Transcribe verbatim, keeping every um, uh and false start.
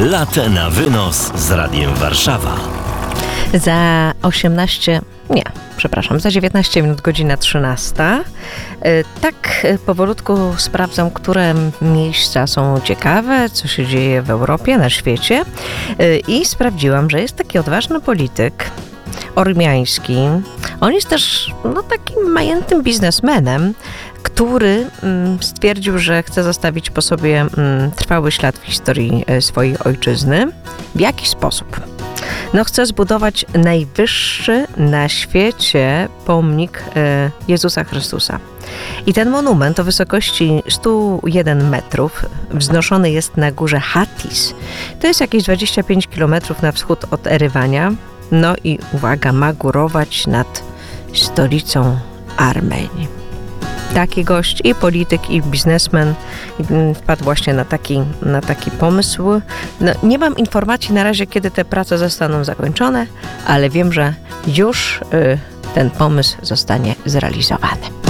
Latę na wynos z Radiem Warszawa. Za osiemnaście, nie, przepraszam, za dziewiętnaście minut, godzina trzynasta. Tak powolutku sprawdzam, które miejsca są ciekawe, co się dzieje w Europie, na świecie. I sprawdziłam, że jest taki odważny polityk ormiański. On jest też no, takim majętnym biznesmenem, który mm, stwierdził, że chce zostawić po sobie mm, trwały ślad w historii e, swojej ojczyzny. W jaki sposób? No, chce zbudować najwyższy na świecie pomnik e, Jezusa Chrystusa. I ten monument o wysokości sto jeden metrów wznoszony jest na górze Hatis. To jest jakieś dwadzieścia pięć kilometrów na wschód od Erywania. No i uwaga, ma górować nad stolicą Armenii. Taki gość i polityk, i biznesmen wpadł właśnie na taki, na taki pomysł. No, nie mam informacji na razie, kiedy te prace zostaną zakończone, ale wiem, że już y, ten pomysł zostanie zrealizowany.